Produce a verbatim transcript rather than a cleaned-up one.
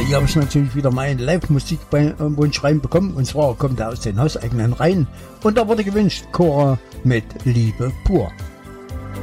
hier habe ich natürlich wieder meinen Live-Musikwunsch reinbekommen. Und zwar kommt er aus den hauseigenen Reihen. Und da wurde gewünscht Cora mit Liebe pur.